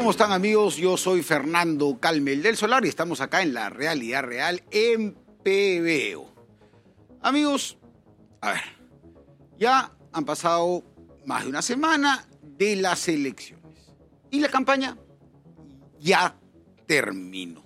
¿Cómo están, amigos? Yo soy Fernando Calmel del Solar y estamos acá en La Realidad Real en PBO. Amigos, a ver, ya han pasado más de una semana de las elecciones y la campaña ya terminó.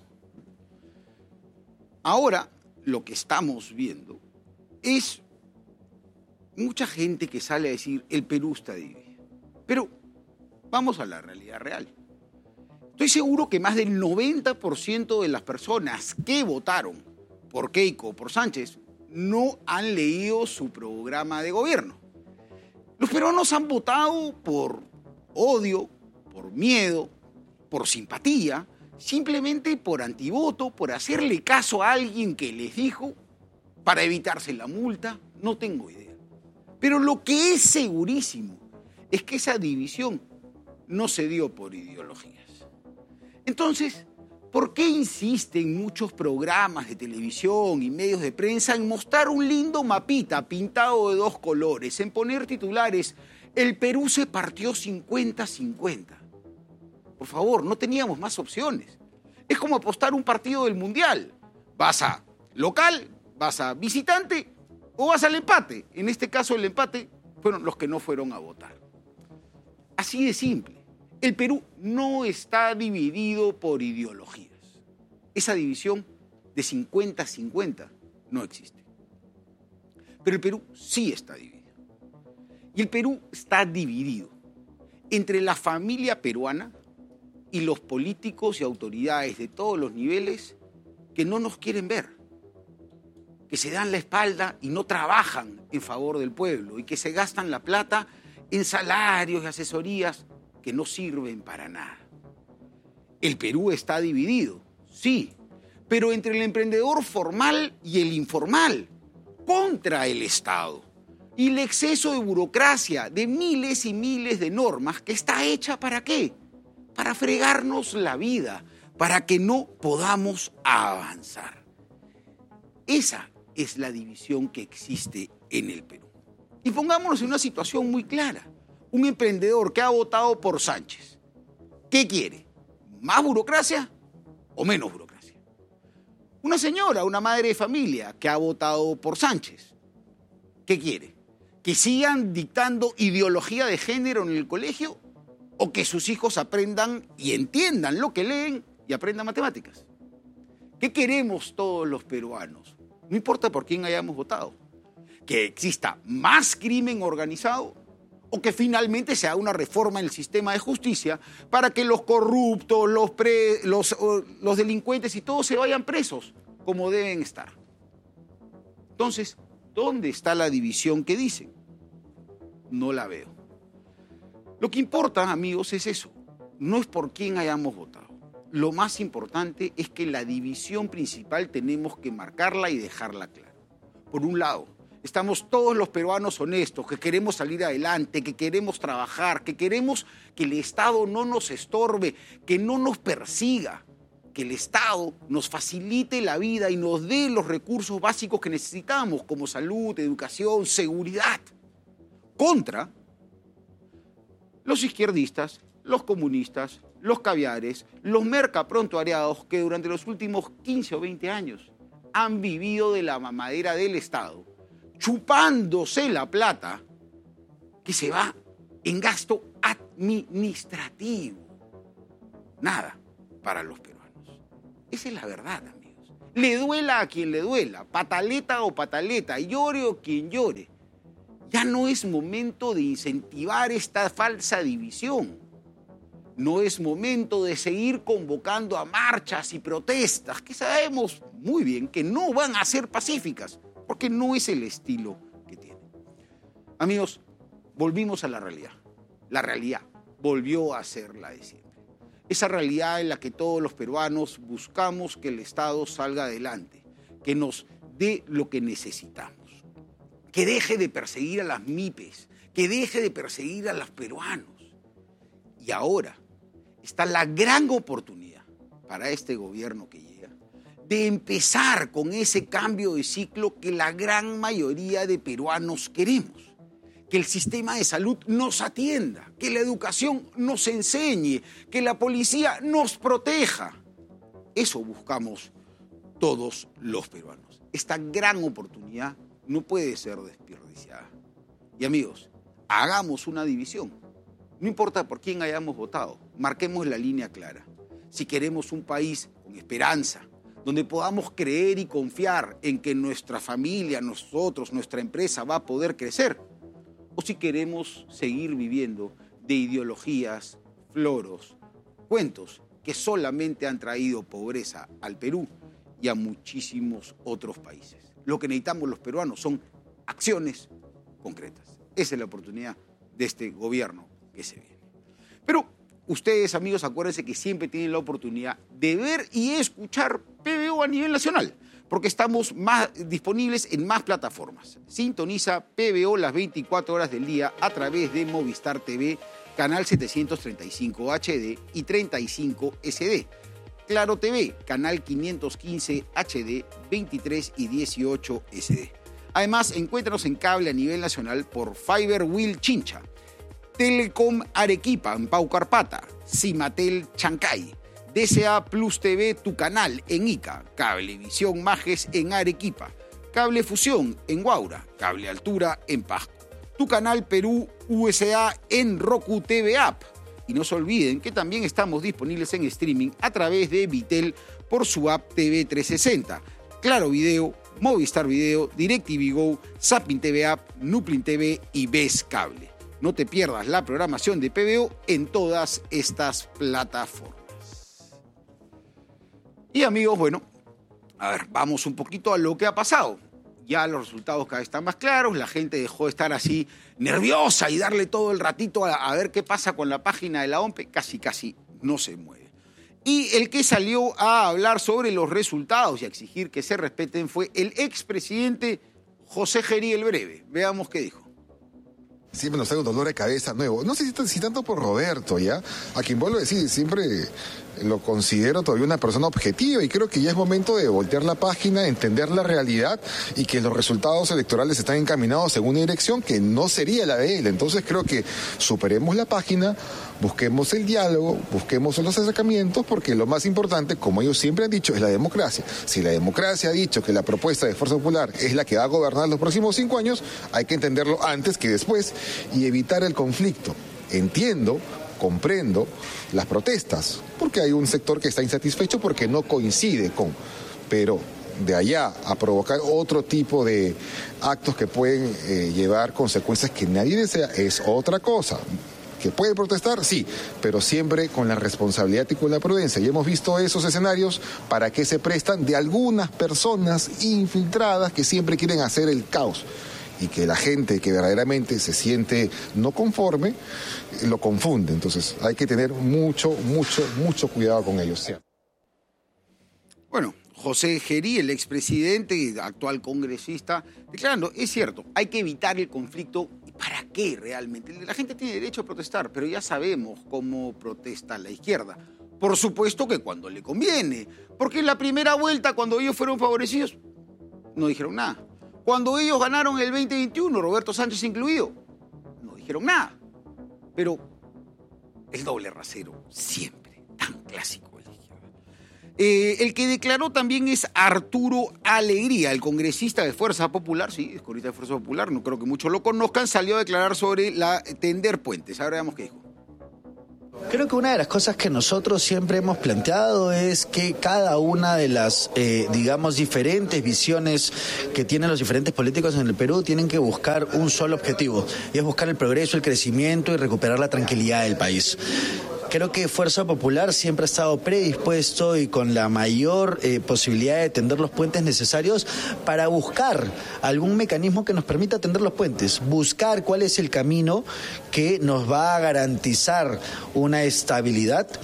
Ahora lo que estamos viendo es mucha gente que sale a decir el Perú está dividido. Pero vamos a la realidad real. Estoy seguro que más del 90% de las personas que votaron por Keiko o por Sánchez no han leído su programa de gobierno. Los peruanos han votado por odio, por miedo, por simpatía, simplemente por antivoto, por hacerle caso a alguien que les dijo, para evitarse la multa, no tengo idea. Pero lo que es segurísimo es que esa división no se dio por ideologías. Entonces, ¿por qué insisten muchos programas de televisión y medios de prensa en mostrar un lindo mapita pintado de dos colores, en poner titulares, el Perú se partió 50-50? Por favor, no teníamos más opciones. Es como apostar un partido del Mundial. Vas a local, vas a visitante o vas al empate. En este caso, el empate fueron los que no fueron a votar. Así de simple. El Perú no está dividido por ideologías. Esa división de 50-50 no existe. Pero el Perú sí está dividido. Y el Perú está dividido entre la familia peruana y los políticos y autoridades de todos los niveles que no nos quieren ver, que se dan la espalda y no trabajan en favor del pueblo y que se gastan la plata en salarios y asesorías que no sirven para nada. El Perú está dividido, sí, pero entre el emprendedor formal y el informal, contra el Estado y el exceso de burocracia, de miles y miles de normas que está hecha ¿para qué? Para fregarnos la vida, para que no podamos avanzar. Esa es la división que existe en el Perú. Y pongámonos en una situación muy clara. Un emprendedor que ha votado por Sánchez, ¿qué quiere? ¿Más burocracia o menos burocracia? Una señora, una madre de familia que ha votado por Sánchez, ¿qué quiere? ¿Que sigan dictando ideología de género en el colegio o que sus hijos aprendan y entiendan lo que leen y aprendan matemáticas? ¿Qué queremos todos los peruanos? No importa por quién hayamos votado. ¿Que exista más crimen organizado o que finalmente se haga una reforma en el sistema de justicia para que los corruptos, los delincuentes y todos se vayan presos como deben estar? Entonces, ¿dónde está la división que dicen? No la veo. Lo que importa, amigos, es eso. No es por quién hayamos votado. Lo más importante es que la división principal tenemos que marcarla y dejarla clara. Por un lado, estamos todos los peruanos honestos, que queremos salir adelante, que queremos trabajar, que queremos que el Estado no nos estorbe, que no nos persiga, que el Estado nos facilite la vida y nos dé los recursos básicos que necesitamos, como salud, educación, seguridad. Contra los izquierdistas, los comunistas, los caviares, los mercaprontuariados que durante los últimos 15 o 20 años han vivido de la mamadera del Estado, chupándose la plata que se va en gasto administrativo. Nada para los peruanos. Esa es la verdad, amigos. Le duela a quien le duela, pataleta o pataleta, llore o quien llore. Ya no es momento de incentivar esta falsa división. No es momento de seguir convocando a marchas y protestas que sabemos muy bien que no van a ser pacíficas, porque no es el estilo que tienen. Amigos, volvimos a la realidad. La realidad volvió a ser la de siempre. Esa realidad en la que todos los peruanos buscamos que el Estado salga adelante, que nos dé lo que necesitamos, que deje de perseguir a las MIPES, que deje de perseguir a los peruanos. Y ahora está la gran oportunidad para este gobierno que llega de empezar con ese cambio de ciclo que la gran mayoría de peruanos queremos. que el sistema de salud nos atienda, que la educación nos enseñe, que la policía nos proteja. Eso buscamos todos los peruanos. Esta gran oportunidad no puede ser desperdiciada. Y amigos, hagamos una división. No importa por quién hayamos votado, marquemos la línea clara. Si queremos un país con esperanza, donde podamos creer y confiar en que nuestra familia, nosotros, nuestra empresa va a poder crecer, o si queremos seguir viviendo de ideologías, floros, cuentos que solamente han traído pobreza al Perú y a muchísimos otros países. Lo que necesitamos los peruanos son acciones concretas. Esa es la oportunidad de este gobierno que se viene. Pero ustedes, amigos, acuérdense que siempre tienen la oportunidad de ver y escuchar PBO a nivel nacional, porque estamos disponibles en más plataformas. Sintoniza PBO las 24 horas del día a través de Movistar TV, canal 735 HD y 35 SD. Claro TV, canal 515 HD, 23 y 18 SD. Además, encuéntranos en cable a nivel nacional por Fiber Will Chincha, Telecom Arequipa en Paucarpata, Cimatel Chancay, DCA Plus TV Tu Canal en Ica, Cablevisión Majes en Arequipa, Cable Fusión en Huaura, Cable Altura en Pasco, Tu Canal Perú USA en Roku TV App. Y no se olviden que también estamos disponibles en streaming a través de Vitel por su app TV 360, Claro Video, Movistar Video, DirecTV Go, Zapping TV App, Nuplin TV y Ves Cable. No te pierdas la programación de PBO en todas estas plataformas. Y amigos, bueno, a ver, vamos un poquito a lo que ha pasado. Ya los resultados cada vez están más claros, la gente dejó de estar así nerviosa y darle todo el ratito a ver qué pasa con la página de la OMPE, casi no se mueve. Y el que salió a hablar sobre los resultados y a exigir que se respeten fue el expresidente José Gerí el Breve. Veamos qué dijo. Siempre nos trae un dolor de cabeza nuevo. No sé si tanto por Roberto, ¿ya? A quien vuelvo a decir, siempre lo considero todavía una persona objetiva y creo que ya es momento de voltear la página, entender la realidad y que los resultados electorales están encaminados en una dirección que no sería la de él. Entonces creo que superemos la página, busquemos el diálogo, busquemos los acercamientos, porque lo más importante, como ellos siempre han dicho, es la democracia. Si la democracia ha dicho que la propuesta de Fuerza Popular es la que va a gobernar los próximos 5 años, hay que entenderlo antes que después y evitar el conflicto. Entiendo, comprendo las protestas, porque hay un sector que está insatisfecho porque no coincide con, pero de allá a provocar otro tipo de actos que pueden llevar consecuencias que nadie desea es otra cosa. ¿Que puede protestar? Sí, pero siempre con la responsabilidad y con la prudencia. Y hemos visto esos escenarios para que se prestan de algunas personas infiltradas que siempre quieren hacer el caos. Y que la gente que verdaderamente se siente no conforme, lo confunde. Entonces hay que tener mucho cuidado con ellos. ¿Sí? Bueno, José Gerí, el expresidente, actual congresista, declarando, es cierto, hay que evitar el conflicto. ¿Y para qué realmente? La gente tiene derecho a protestar, pero ya sabemos cómo protesta la izquierda. Por supuesto que cuando le conviene, porque en la primera vuelta, cuando ellos fueron favorecidos, no dijeron nada. Cuando ellos ganaron el 2021, Roberto Sánchez incluido, no dijeron nada. Pero el doble rasero, siempre, tan clásico de la izquierda. El que declaró también es Arturo Alegría, el congresista de Fuerza Popular. Sí, es congresista de Fuerza Popular, no creo que muchos lo conozcan. Salió a declarar sobre tender puentes. Ahora veamos qué dijo. Creo que una de las cosas que nosotros siempre hemos planteado es que cada una de las, diferentes visiones que tienen los diferentes políticos en el Perú tienen que buscar un solo objetivo, y es buscar el progreso, el crecimiento y recuperar la tranquilidad del país. Creo que Fuerza Popular siempre ha estado predispuesto y con la mayor posibilidad de tender los puentes necesarios para buscar algún mecanismo que nos permita tender los puentes, buscar cuál es el camino que nos va a garantizar una estabilidad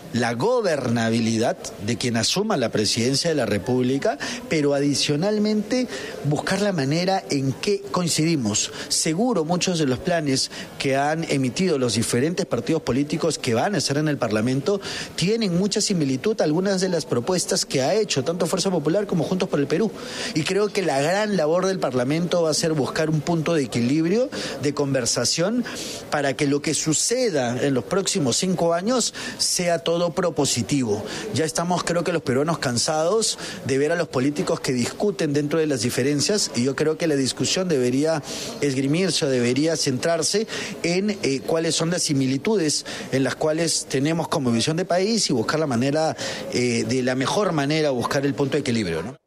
la gobernabilidad de quien asuma la presidencia de la República, pero adicionalmente buscar la manera en que coincidimos. Seguro muchos de los planes que han emitido los diferentes partidos políticos que van a estar en el Parlamento tienen mucha similitud a algunas de las propuestas que ha hecho tanto Fuerza Popular como Juntos por el Perú. Y creo que la gran labor del Parlamento va a ser buscar un punto de equilibrio, de conversación, para que lo que suceda en los próximos 5 años sea todo propositivo. Ya estamos, creo que los peruanos, cansados de ver a los políticos que discuten dentro de las diferencias, y yo creo que la discusión debería esgrimirse o debería centrarse en cuáles son las similitudes en las cuales tenemos como visión de país y buscar la manera, de la mejor manera, buscar el punto de equilibrio, ¿no?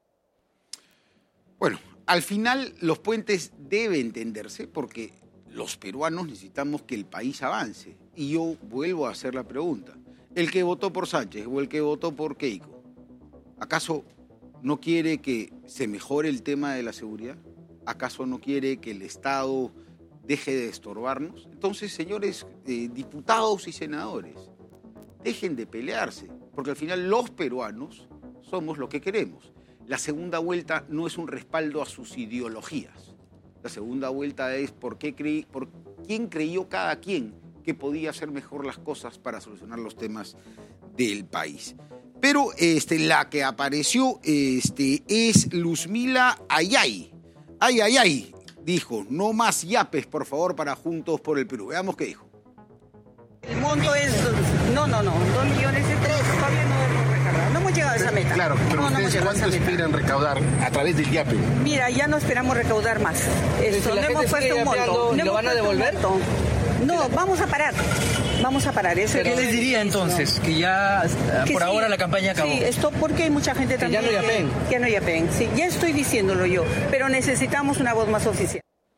Bueno, al final los puentes deben tenderse porque los peruanos necesitamos que el país avance. Y yo vuelvo a hacer la pregunta. El que votó por Sánchez o el que votó por Keiko, ¿acaso no quiere que se mejore el tema de la seguridad? ¿Acaso no quiere que el Estado deje de estorbarnos? Entonces, señores diputados y senadores, dejen de pelearse, porque al final los peruanos somos lo que queremos. La segunda vuelta no es un respaldo a sus ideologías. La segunda vuelta es por quién creyó cada quien que podía hacer mejor las cosas para solucionar los temas del país. Pero la que apareció es Luzmila Ayay. Ay, dijo, no más yapes, por favor, para Juntos por el Perú. Veamos qué dijo. El monto es, 2 millones y 3, todavía no hemos recaudado. No hemos llegado a esa meta. Claro, pero ustedes ¿cuánto esperan recaudar a través del YAPE? Mira, ya no esperamos recaudar más. No hemos puesto un monto. ¿Lo van a devolver? No, vamos a parar. Eso. ¿Qué les diría entonces? Que ya por ahora la campaña acabó. Sí, esto porque hay mucha gente también. Ya no yapen. Sí, ya estoy diciéndolo yo, pero necesitamos una voz más oficial.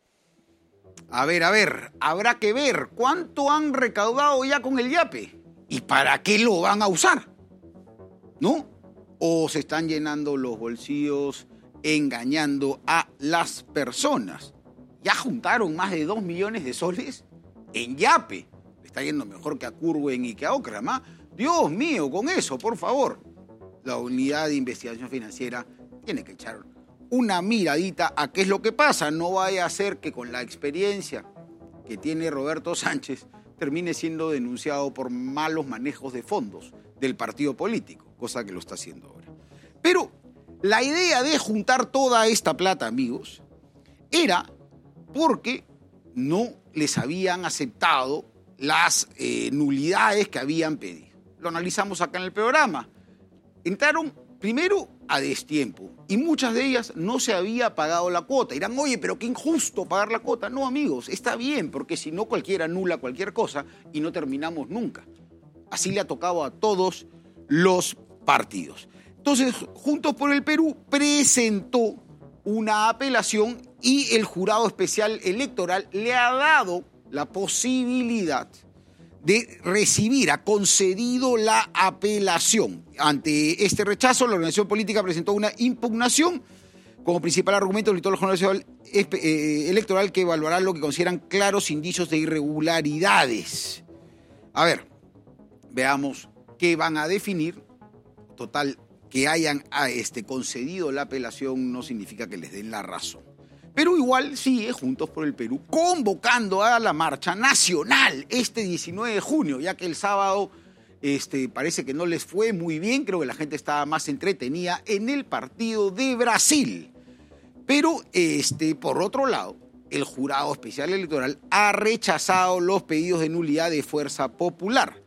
A ver, habrá que ver cuánto han recaudado ya con el YAPE y para qué lo van a usar, ¿no? O se están llenando los bolsillos engañando a las personas. Ya juntaron más de 2 millones de soles en YAPE. Le está yendo mejor que a Curwen y que a Ocram, ¿ah? Dios mío, con eso, por favor. La unidad de investigación financiera tiene que echar una miradita a qué es lo que pasa. No vaya a ser que con la experiencia que tiene Roberto Sánchez termine siendo denunciado por malos manejos de fondos del partido político, cosa que lo está haciendo ahora. Pero la idea de juntar toda esta plata, amigos, era porque no les habían aceptado las nulidades que habían pedido. Lo analizamos acá en el programa. Entraron primero a destiempo y muchas de ellas no se había pagado la cuota. Dirán, oye, pero qué injusto pagar la cuota. No, amigos, está bien, porque si no cualquiera anula cualquier cosa y no terminamos nunca. Así le ha tocado a todos los partidos. Entonces, Juntos por el Perú presentó una apelación y el Jurado Especial Electoral le ha dado la posibilidad de recibir, ha concedido la apelación. Ante este rechazo, la organización política presentó una impugnación como principal argumento del Jurado Nacional Electoral que evaluará lo que consideran claros indicios de irregularidades. A ver, veamos qué van a definir. Total, que hayan concedido la apelación no significa que les den la razón. Pero igual sigue Juntos por el Perú convocando a la marcha nacional este 19 de junio, ya que el sábado parece que no les fue muy bien, creo que la gente estaba más entretenida en el partido de Brasil. Pero por otro lado, el Jurado Especial Electoral ha rechazado los pedidos de nulidad de Fuerza Popular.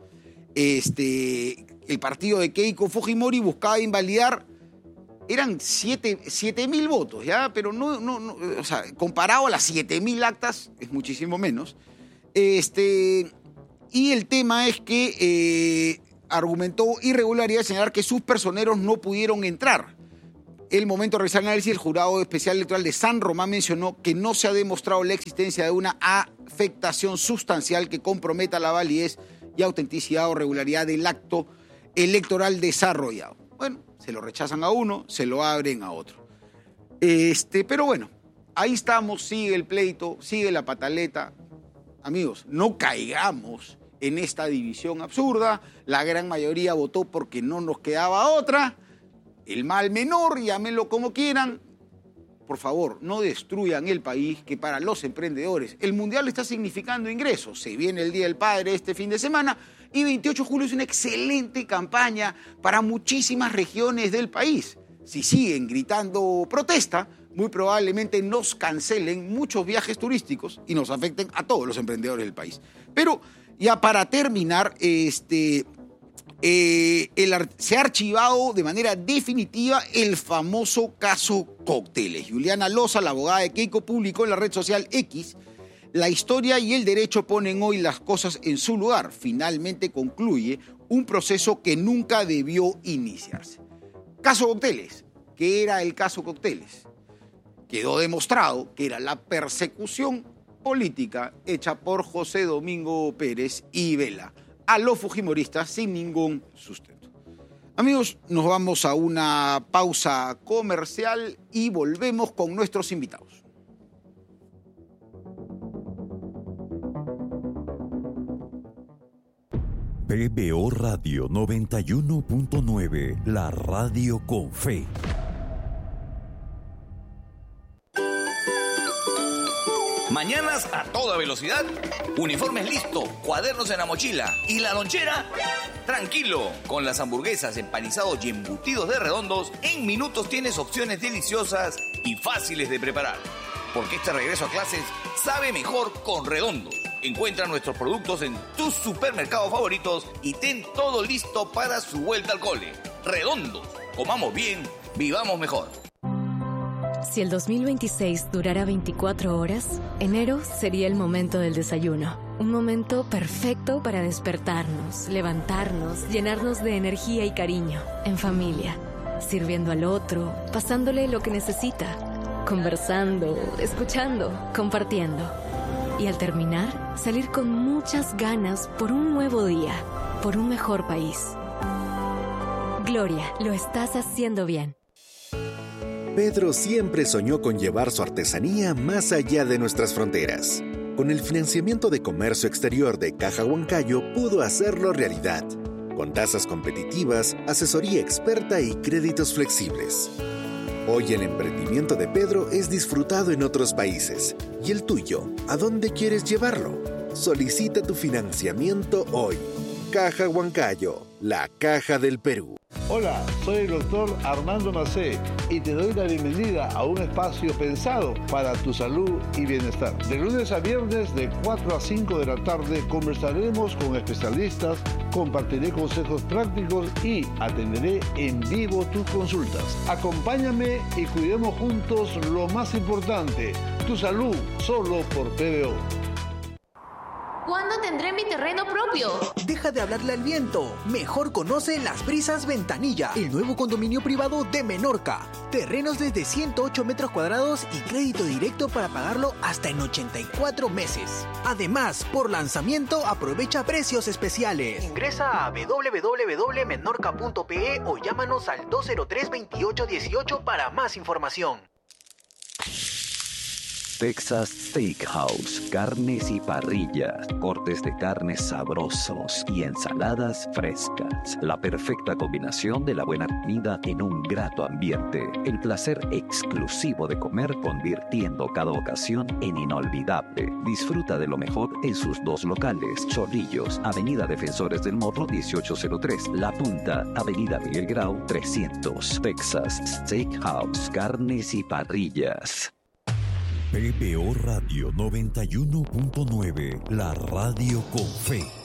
El partido de Keiko Fujimori buscaba invalidar, eran 7.000 votos, ¿ya? Pero no, o sea, comparado a las 7.000 actas, es muchísimo menos. Y el tema es que argumentó irregularidad, señalar que sus personeros no pudieron entrar. El momento de realizar el análisis, el Jurado Especial Electoral de San Román mencionó que no se ha demostrado la existencia de una afectación sustancial que comprometa la validez y autenticidad o regularidad del acto electoral desarrollado. Bueno, se lo rechazan a uno, se lo abren a otro. Pero bueno, ahí estamos, sigue el pleito, sigue la pataleta. Amigos, no caigamos en esta división absurda. La gran mayoría votó porque no nos quedaba otra. El mal menor, llámenlo como quieran. Por favor, no destruyan el país, que para los emprendedores el Mundial está significando ingresos. Se viene el Día del Padre este fin de semana y 28 de julio es una excelente campaña para muchísimas regiones del país. Si siguen gritando protesta, muy probablemente nos cancelen muchos viajes turísticos y nos afecten a todos los emprendedores del país. Pero ya para terminar, se ha archivado de manera definitiva el famoso caso Cócteles. Juliana Loza, la abogada de Keiko, publicó en la red social X: la historia y el derecho ponen hoy las cosas en su lugar. Finalmente concluye un proceso que nunca debió iniciarse. Caso Cócteles. ¿Qué era el caso Cócteles? Quedó demostrado que era la persecución política hecha por José Domingo Pérez y Vela a los fujimoristas sin ningún sustento. Amigos, nos vamos a una pausa comercial y volvemos con nuestros invitados. PBO Radio 91.9, la radio con fe. Mañanas a toda velocidad, uniformes listo, cuadernos en la mochila y la lonchera, tranquilo. Con las hamburguesas, empanizados y embutidos de Redondos, en minutos tienes opciones deliciosas y fáciles de preparar. Porque este regreso a clases sabe mejor con Redondos. Encuentra nuestros productos en tus supermercados favoritos y ten todo listo para su vuelta al cole. Redondos, comamos bien, vivamos mejor. Si el 2026 durara 24 horas, enero sería el momento del desayuno. Un momento perfecto para despertarnos, levantarnos, llenarnos de energía y cariño. En familia, sirviendo al otro, pasándole lo que necesita, conversando, escuchando, compartiendo. Y al terminar, salir con muchas ganas por un nuevo día, por un mejor país. Gloria, lo estás haciendo bien. Pedro siempre soñó con llevar su artesanía más allá de nuestras fronteras. Con el financiamiento de comercio exterior de Caja Huancayo pudo hacerlo realidad, con tasas competitivas, asesoría experta y créditos flexibles. Hoy el emprendimiento de Pedro es disfrutado en otros países. ¿Y el tuyo? ¿A dónde quieres llevarlo? Solicita tu financiamiento hoy. Caja Huancayo, la caja del Perú. Hola, soy el doctor Armando Macé y te doy la bienvenida a un espacio pensado para tu salud y bienestar. De lunes a viernes de 4 a 5 de la tarde conversaremos con especialistas, compartiré consejos prácticos y atenderé en vivo tus consultas. Acompáñame y cuidemos juntos lo más importante, tu salud, solo por PBO. ¿Cuándo tendré mi terreno propio? Deja de hablarle al viento. Mejor conoce Las Brisas Ventanilla, el nuevo condominio privado de Menorca. Terrenos desde 108 metros cuadrados y crédito directo para pagarlo hasta en 84 meses. Además, por lanzamiento aprovecha precios especiales. Ingresa a www.menorca.pe o llámanos al 203-2818 para más información. Texas Steakhouse, carnes y parrillas, cortes de carnes sabrosos y ensaladas frescas. La perfecta combinación de la buena comida en un grato ambiente. El placer exclusivo de comer convirtiendo cada ocasión en inolvidable. Disfruta de lo mejor en sus dos locales. Chorrillos, Avenida Defensores del Morro 1803. La Punta, Avenida Miguel Grau 300. Texas Steakhouse, carnes y parrillas. PBO Radio 91.9, la radio con fe.